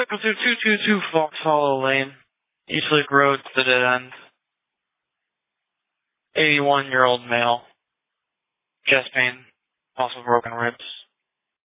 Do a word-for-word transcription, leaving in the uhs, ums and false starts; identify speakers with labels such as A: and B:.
A: Go through two two two Fox Hollow Lane. East Lake Road to the dead end. eighty-one-year-old male. Chest pain. Also broken ribs.